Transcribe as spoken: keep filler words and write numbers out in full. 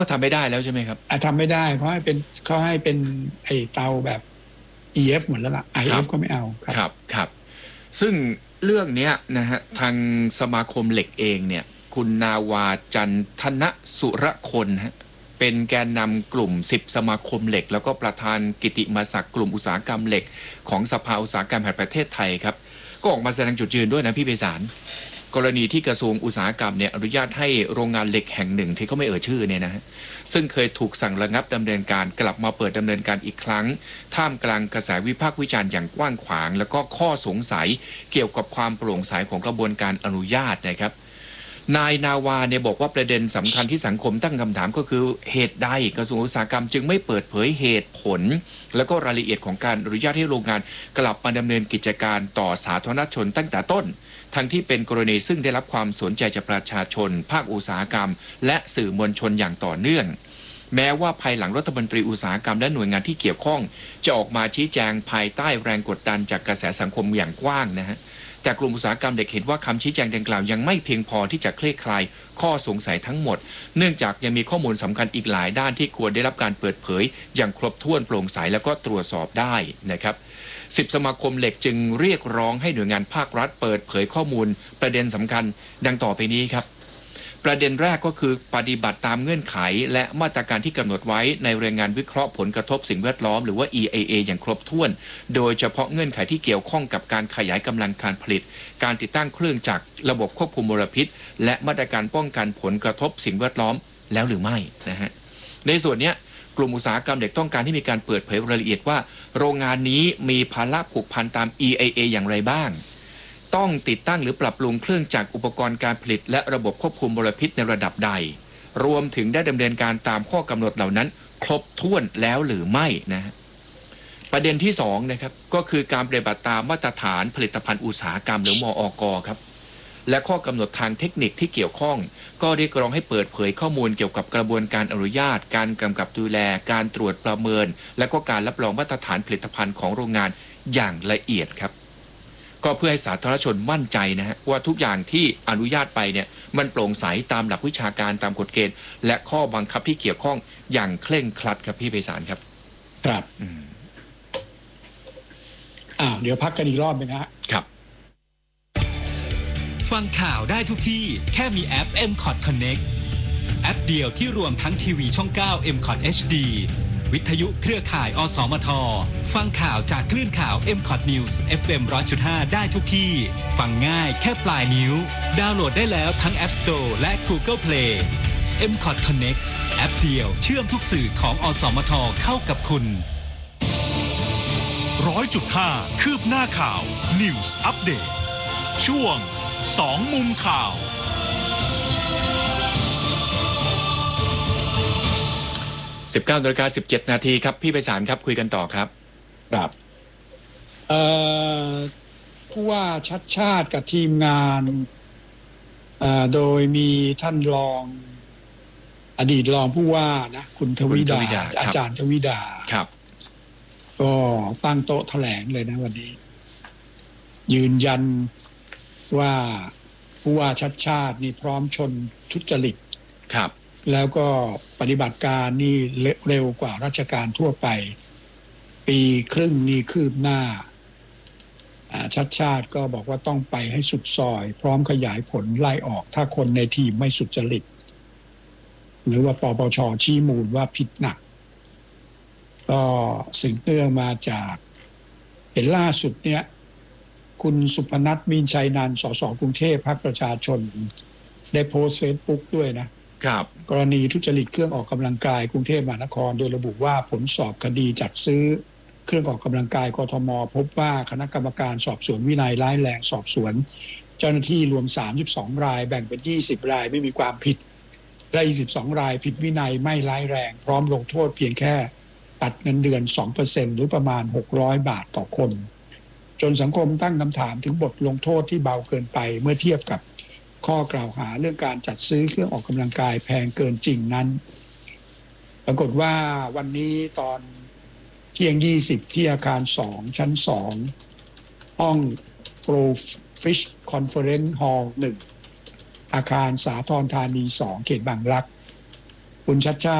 ก็ทำไม่ได้แล้วใช่ไหมครับอ่ะทำไม่ได้เขาให้เป็นเขาให้เป็นไอเตาแบบ อี เอฟ หมดแล้วล่ะ ไอ เอฟ ก็ไม่เอาครับครับครับซึ่งเรื่องนี้นะฮะทางสมาคมเหล็กเองเนี่ยคุณนาวาจันทนสุรคนฮะเป็นแกนนำกลุ่มสิบสมาคมเหล็กแล้วก็ประธานกิติมศักดิ์กลุ่มอุตสาหกรรมเหล็กของสภาอุตสาหกรรมแห่งประเทศไทยครับก็ออกมาแสดงจุดยืนด้วยนะพี่เบสารกรณีที่กระทรวงอุตสาหกรรมเนี่ยอนุญาตให้โรงงานเหล็กแห่งหนึ่งที่เขาไม่เอ่ยชื่อเนี่ยนะฮะซึ่งเคยถูกสั่งระงับดำเนินการกลับมาเปิดดำเนินการอีกครั้งท่ามกลางกระแสวิพากษ์วิจารณ์อย่างกว้างขวางแล้วก็ข้อสงสัยเกี่ยวกับความโปร่งใสของกระบวนการอนุญาตนะครับนายนาวาเนี่ยบอกว่าประเด็นสำคัญที่สังคมตั้งคำถามก็คือเหตุใดกระทรวงอุตสาหกรรมจึงไม่เปิดเผยเหตุผลแล้วก็รายละเอียดของการอนุญาตให้โรงงานกลับมาดำเนินกิจการต่อสาธารณชนตั้งแต่ต้นทั้งที่เป็นกรณีซึ่งได้รับความสนใจจากประชาชนภาคอุตสาหกรรมและสื่อมวลชนอย่างต่อเนื่องแม้ว่าภายหลังรัฐมนตรีอุตสาหกรรมและหน่วยงานที่เกี่ยวข้องจะออกมาชี้แจงภายใต้แรงกดดันจากกระแสสังคมอย่างกว้างนะฮะแต่กลุ่มอุตสาหกรรมเด็กเห็นว่าคำชี้แจงดังกล่าวยังไม่เพียงพอที่จะคลี่คลายข้อสงสัยทั้งหมดเนื่องจากยังมีข้อมูลสำคัญอีกหลายด้านที่ควรได้รับการเปิดเผยอย่างครบถ้วนโปร่งใสแล้วก็ตรวจสอบได้นะครับสิบสมาคมเหล็กจึงเรียกร้องให้หน่วยงานภาครัฐเปิดเผยข้อมูลประเด็นสำคัญดังต่อไปนี้ครับประเด็นแรกก็คือปฏิบัติตามเงื่อนไขและมาตรการที่กำหนดไว้ในรายงานวิเคราะห์ผลกระทบสิ่งแวดล้อมหรือว่า อี ไอ เอ อย่างครบถ้วนโดยเฉพาะเงื่อนไขที่เกี่ยวข้องกับการขยายกำลังการผลิตการติดตั้งเครื่องจักรระบบควบคุมมลพิษและมาตรการป้องกันผลกระทบสิ่งแวดล้อมแล้วหรือไม่นะฮะในส่วนนี้กลุ่มอุตสาหกรรมเด็กต้องการที่มีการเปิดเผยรายละเอียดว่าโรงงานนี้มีภาระผูกพันตาม อี ไอ เอ อย่างไรบ้างต้องติดตั้งหรือปรับปรุงเครื่องจักรอุปกรณ์การผลิตและระบบควบคุมมลพิษในระดับใดรวมถึงได้ดำเนินการตามข้อกำหนดเหล่านั้นครบถ้วนแล้วหรือไม่นะประเด็นที่สองนะครับก็คือการปฏิบัติตามมาตรฐานผลิตภัณฑ์อุตสาหกรรมหรือมอก.ครับและข้อกำหนดทางเทคนิคที่เกี่ยวข้องก็เรียกร้องให้เปิดเผยข้อมูลเกี่ยวกับกระบวนการอนุญาตการกำกับดูแลการตรวจประเมินและก็การรับรองมาตรฐานผลิตภัณฑ์ของโรงงานอย่างละเอียดครับก็เพื่อให้สาธารณชนมั่นใจนะฮะว่าทุกอย่างที่อนุญาตไปเนี่ยมันโปร่งใสตามหลักวิชาการตามกฎเกณฑ์และข้อบังคับที่เกี่ยวข้องอย่างเคร่งครัดครับพี่ไพศาลครับครับอ้าวเดี๋ยวพักกันอีกรอบนึงนะครับฟังข่าวได้ทุกที่แค่มีแอป เอ็ม คอท Connect แอปเดียวที่รวมทั้งทีวีช่อง เก้า เอ็ม คอท เอช ดี วิทยุเครือข่ายอสมทฟังข่าวจากคลื่นข่าว เอ็ม คอท News เอฟ เอ็ม หนึ่งร้อยจุดห้า ได้ทุกที่ฟังง่ายแค่ปลายนิ้วดาวน์โหลดได้แล้วทั้ง App Store และ Google Play เอ็ม คอท Connect แอปเดียวเชื่อมทุกสื่อของอสมทเข้ากับคุณร้อยจุดห้า คืบหน้าข่าว News Update ช่วงสองมุมข่าวสิบเก้านาฬิกาสิบเจ็ดนาทีครับพี่ไพศาลครับคุยกันต่อครับครับเอ่อผู้ว่าชัดชาติกับทีมงานเอ่อโดยมีท่านรองอดีตรองผู้ว่านะคุณทวิดาอาจารย์ทวิดาครับก็ตั้งโต๊ะแถลงเลยนะวันนี้ยืนยันว่าผู้ว่าชัดชาตินี่พร้อมชนทุจริตครับแล้วก็ปฏิบัติการนี่เร็วกว่าราชการทั่วไปปีครึ่งนี่คืบหน้าชัดชาติก็บอกว่าต้องไปให้สุดซอยพร้อมขยายผลไล่ออกถ้าคนในทีมไม่สุจริตหรือว่าปปช.ชี้มูลว่าผิดหนักก็สิ่งเนื่องมาจากเห็นล่าสุดเนี่ยคุณสุพนัทมีชัยนันท์สสกรุงเทพพรรคประชาชนได้โพสต์เฟซบุ๊กด้วยนะครับกรณีทุจริตเครื่องออกกำลังกายกรุงเทพมหานครโดยระบุว่าผลสอบคดีจัดซื้อเครื่องออกกำลังกายกทม.พบว่าคณะกรรมการสอบสวนวินัยร้ายแรงสอบสวนเจ้าหน้าที่รวมสามสิบสองรายแบ่งเป็นยี่สิบรายไม่มีความผิดและอีกสิบสองรายผิดวินัยไม่ร้ายแรงพร้อมลงโทษเพียงแค่ตัดเงินเดือน สองเปอร์เซ็นต์ หรือประมาณหกร้อยบาทต่อคนจนสังคมตั้งคำถามถึงบทลงโทษที่เบาเกินไปเมื่อเทียบกับข้อกล่าวหาเรื่องการจัดซื้อเครื่องออกกำลังกายแพงเกินจริงนั้นปรากฏว่าวันนี้ตอนเที่ยงยี่สิบที่อาคารสองชั้นสองห้อง Pro Fish Conference Hall หนึ่งอาคารสาทรธานีสองเขตบางรักคุณชัดชาติ